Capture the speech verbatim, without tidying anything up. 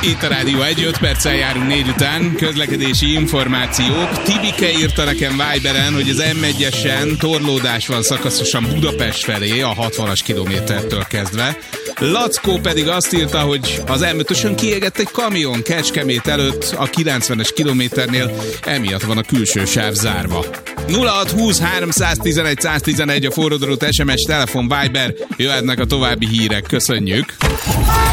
Itt a Rádió egy, öt perccel járunk négy után, közlekedési információk. Tibike írta nekem Viberen, hogy az em egyesen torlódás van szakaszosan Budapest felé, a hatvanas kilométertől kezdve. Lackó pedig azt írta, hogy az em ötösön kiégett egy kamion Kecskemét előtt a kilencvenes kilométernél, emiatt van a külső sáv zárva. nulla hat húsz háromszáztizenegy száztizenegy a forródrót es em es, telefon, Viber, jöhetnek a további hírek, köszönjük!